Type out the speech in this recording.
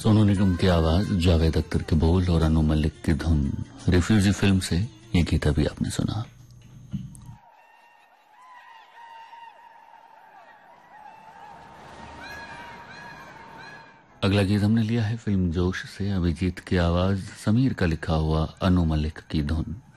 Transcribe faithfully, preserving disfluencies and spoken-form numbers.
सोनू निगम की आवाज, जावेद अख्तर के बोल और अनु मलिक की धुन। रिफ्यूजी फिल्म से ये गीत अभी आपने सुना। अगला गीत हमने लिया है फिल्म जोश से। अभिजीत की आवाज, समीर का लिखा हुआ, अनु मलिक की धुन।